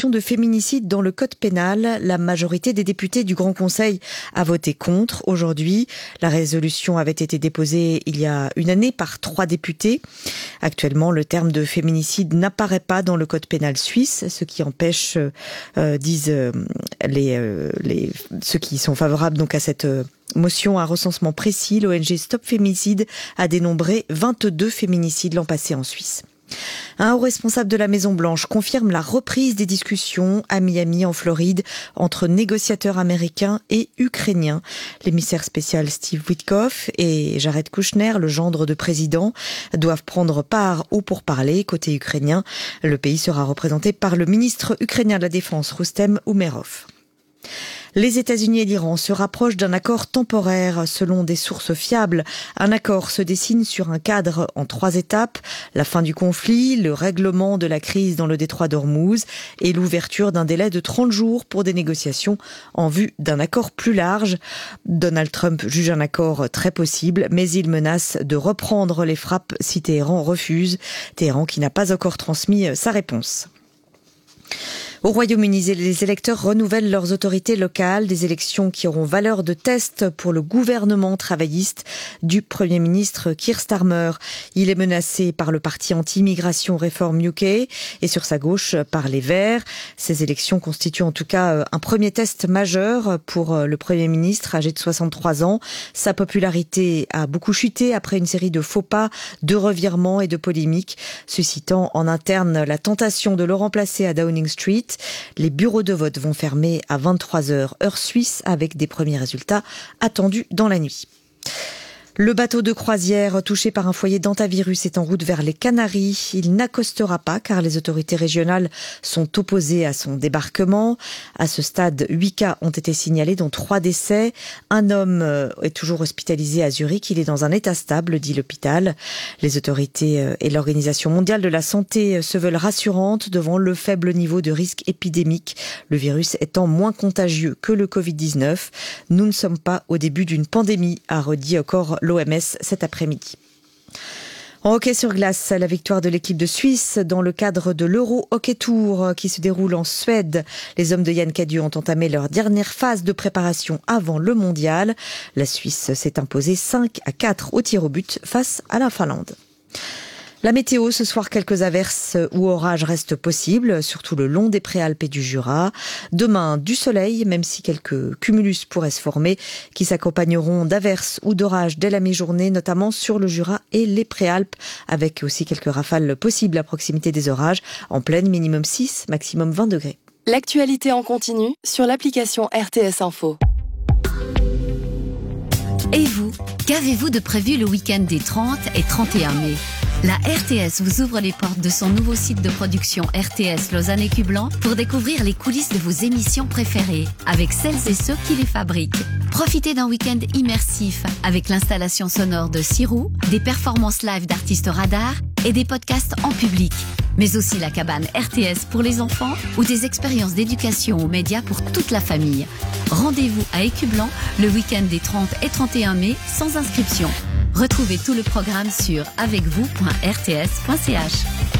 notion de féminicide dans le code pénal. La majorité des députés du Grand Conseil a voté contre aujourd'hui. La résolution avait été déposée il y a une année par 3 députés. Actuellement, le terme de féminicide n'apparaît pas dans le code pénal suisse, ce qui empêche, disent ceux qui sont favorables donc à cette motion, un recensement précis. L'ONG Stop Féminicide a dénombré 22 féminicides l'an passé en Suisse. Un haut responsable de la Maison-Blanche confirme la reprise des discussions à Miami, en Floride, entre négociateurs américains et ukrainiens. L'émissaire spécial Steve Witkoff et Jared Kushner, le gendre de président, doivent prendre part aux pourparlers. Côté ukrainien, le pays sera représenté par le ministre ukrainien de la Défense, Rustem Umerov. Les États-Unis et l'Iran se rapprochent d'un accord temporaire. Selon des sources fiables, un accord se dessine sur un cadre en 3 étapes. La fin du conflit, le règlement de la crise dans le détroit d'Ormuz et l'ouverture d'un délai de 30 jours pour des négociations en vue d'un accord plus large. Donald Trump juge un accord très possible, mais il menace de reprendre les frappes si Téhéran refuse. Téhéran qui n'a pas encore transmis sa réponse. Au Royaume-Uni, les électeurs renouvellent leurs autorités locales, des élections qui auront valeur de test pour le gouvernement travailliste du Premier ministre Keir Starmer. Il est menacé par le parti anti-immigration Reform UK et sur sa gauche par les Verts. Ces élections constituent en tout cas un premier test majeur pour le Premier ministre âgé de 63 ans. Sa popularité a beaucoup chuté après une série de faux pas, de revirements et de polémiques, suscitant en interne la tentation de le remplacer à Downing Street. Les bureaux de vote vont fermer à 23h heure suisse avec des premiers résultats attendus dans la nuit. Le bateau de croisière touché par un foyer d'hantavirus est en route vers les Canaries. Il n'accostera pas car les autorités régionales sont opposées à son débarquement. À ce stade, 8 cas ont été signalés, dont 3 décès. Un homme est toujours hospitalisé à Zurich. Il est dans un état stable, dit l'hôpital. Les autorités et l'Organisation mondiale de la santé se veulent rassurantes devant le faible niveau de risque épidémique, le virus étant moins contagieux que le Covid-19. Nous ne sommes pas au début d'une pandémie, a redit encore l'OMS cet après-midi. En hockey sur glace, la victoire de l'équipe de Suisse dans le cadre de l'Euro Hockey Tour qui se déroule en Suède. Les hommes de Yann Cadieux ont entamé leur dernière phase de préparation avant le mondial. La Suisse s'est imposée 5-4 au tir au but face à la Finlande. La météo, ce soir, quelques averses ou orages restent possibles, surtout le long des Préalpes et du Jura. Demain, du soleil, même si quelques cumulus pourraient se former, qui s'accompagneront d'averses ou d'orages dès la mi-journée, notamment sur le Jura et les Préalpes, avec aussi quelques rafales possibles à proximité des orages. En pleine, minimum 6, maximum 20 degrés. L'actualité en continu sur l'application RTS Info. Et vous, qu'avez-vous de prévu le week-end des 30 et 31 mai ? La RTS vous ouvre les portes de son nouveau site de production RTS Lausanne et Cublan pour découvrir les coulisses de vos émissions préférées avec celles et ceux qui les fabriquent. Profitez d'un week-end immersif avec l'installation sonore de Sirou, des performances live d'artistes radars et des podcasts en public. Mais aussi la cabane RTS pour les enfants ou des expériences d'éducation aux médias pour toute la famille. Rendez-vous à Écublan le week-end des 30 et 31 mai sans inscription. Retrouvez tout le programme sur avecvous.rts.ch.